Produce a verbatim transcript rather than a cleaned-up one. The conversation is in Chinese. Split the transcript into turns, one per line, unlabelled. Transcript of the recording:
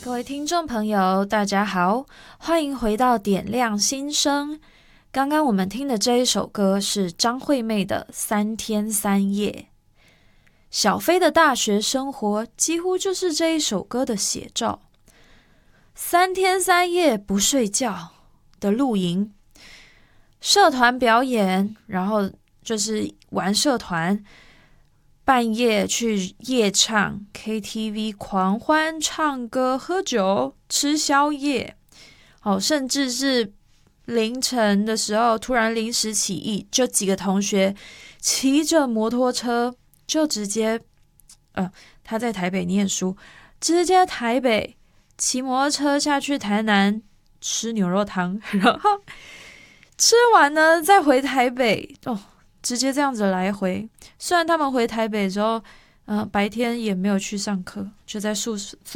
各位听众朋友大家好，欢迎回到点亮心声。刚刚我们听的这一首歌是张惠妹的三天三夜。小飞的大学生活几乎就是这一首歌的写照，三天三夜不睡觉的露营，社团表演，然后就是玩社团，半夜去夜唱 K T V 狂欢唱歌喝酒吃宵夜，哦，甚至是凌晨的时候突然临时起意，就几个同学骑着摩托车就直接呃，他在台北念书，直接台北骑摩托车下去台南吃牛肉汤，然后吃完呢再回台北，哦，直接这样子来回。虽然他们回台北之后呃，白天也没有去上课，就在宿宿